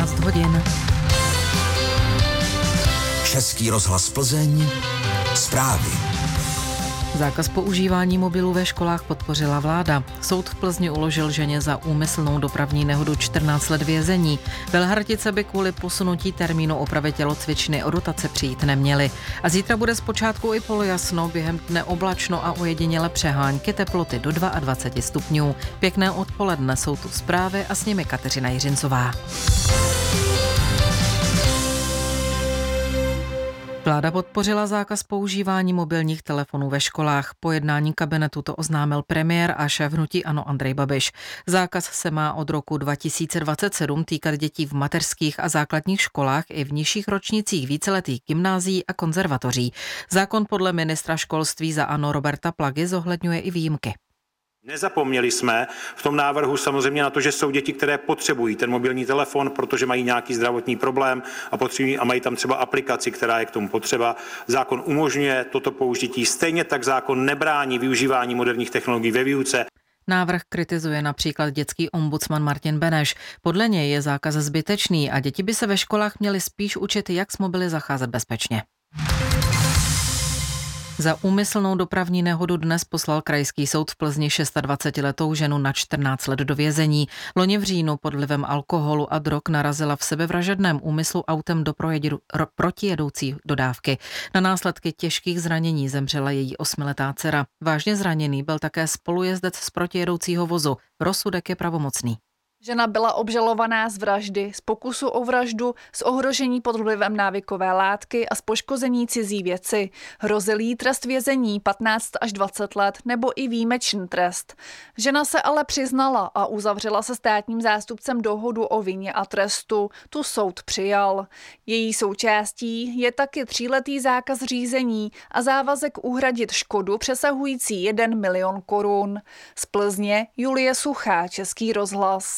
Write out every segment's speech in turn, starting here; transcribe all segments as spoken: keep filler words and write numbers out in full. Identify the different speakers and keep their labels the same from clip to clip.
Speaker 1: čtrnáct hodin.
Speaker 2: Český rozhlas Plzeň, zprávy.
Speaker 1: Zákaz používání mobilů ve školách podpořila vláda. Soud v Plzni uložil ženě za úmyslnou dopravní nehodu čtrnáct let vězení. Velhartice by kvůli posunutí termínu opravy tělocvičny o dotace přijít neměly. A zítra bude zpočátku i polojasno, během dne oblačno a ojediněle přehánky, teploty do dvacet dva stupňů. Pěkné odpoledne, jsou tu zprávy a s nimi Kateřina Jiřincová. Vláda podpořila zákaz používání mobilních telefonů ve školách. Po jednání kabinetu to oznámil premiér a šéf hnutí ANO Andrej Babiš. Zákaz se má od roku dva tisíce dvacet sedm týkat dětí v mateřských a základních školách i v nižších ročnících víceletých gymnázií a konzervatoří. Zákon podle ministra školství za ANO Roberta Plagy zohledňuje i výjimky.
Speaker 3: Nezapomněli jsme v tom návrhu samozřejmě na to, že jsou děti, které potřebují ten mobilní telefon, protože mají nějaký zdravotní problém a potřebují a mají tam třeba aplikaci, která je k tomu potřeba. Zákon umožňuje toto použití, stejně tak zákon nebrání využívání moderních technologií ve výuce.
Speaker 1: Návrh kritizuje například dětský ombudsman Martin Beneš. Podle něj je zákaz zbytečný a děti by se ve školách měly spíš učit, jak s mobily zacházet bezpečně. Za úmyslnou dopravní nehodu dnes poslal krajský soud v Plzni dvacetišestiletou ženu na čtrnáct let do vězení. Loni v říjnu pod vlivem alkoholu a drog narazila v sebevražedném úmyslu autem do projedu, ro, protijedoucí dodávky. Na následky těžkých zranění zemřela její osmiletá dcera. Vážně zraněný byl také spolujezdec z protijedoucího vozu. Rozsudek je pravomocný.
Speaker 4: Žena byla obžalovaná z vraždy, z pokusu o vraždu, z ohrožení pod vlivem návykové látky a z poškození cizí věci. Hrozil jí trest vězení patnáct až dvacet let nebo i výjimečný trest. Žena se ale přiznala a uzavřela se státním zástupcem dohodu o vině a trestu. Tu soud přijal. Její součástí je taky tříletý zákaz řízení a závazek uhradit škodu přesahující jeden milion korun. Z Plzně Julie Suchá, Český rozhlas.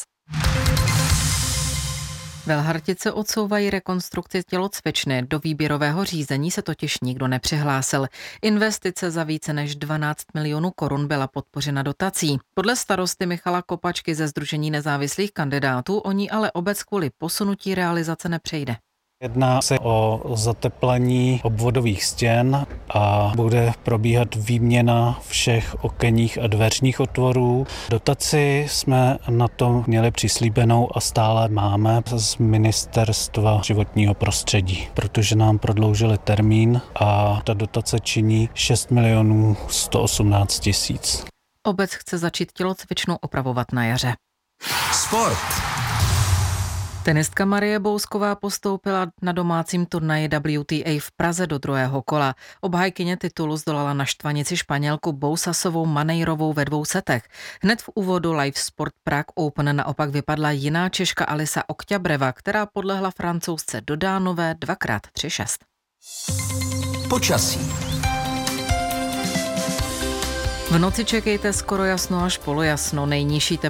Speaker 1: Velhartice odsouvají rekonstrukci tělocvičny. Do výběrového řízení se totiž nikdo nepřihlásil. Investice za více než dvanáct milionů korun byla podpořena dotací. Podle starosty Michala Kopačky ze Sdružení nezávislých kandidátů o ní ale obec kvůli posunutí realizace nepřejde.
Speaker 5: Jedná se o zateplení obvodových stěn a bude probíhat výměna všech okenních a dveřních otvorů. Dotaci jsme na to měli přislíbenou a stále máme z Ministerstva životního prostředí, protože nám prodloužili termín a ta dotace činí šest milionů sto osmnáct tisíc.
Speaker 1: Obec chce začít tělocvičnu opravovat na jaře.
Speaker 2: Sport.
Speaker 1: Tenistka Marie Bousková postoupila na domácím turnaji W T A v Praze do druhého kola. Obhájkyně titulu zdolala na štvanici Španělku Bousasovou Maneirovou ve dvou setech. Hned v úvodu Live Sport Prague Open naopak vypadla jiná Češka Alisa Okťabreva, která podlehla Francouzce Dodánové dvakrát tři šest.
Speaker 2: Počasí.
Speaker 1: V noci čekejte skoro jasno až polojasno, nejnižší